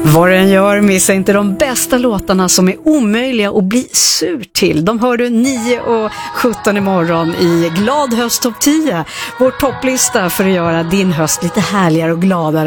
Vad den gör, missa inte de bästa låtarna som är omöjliga att bli sur till. De hör du 9:17 imorgon i Glad höst topp 10. Vår topplista för att göra din höst lite härligare och gladare.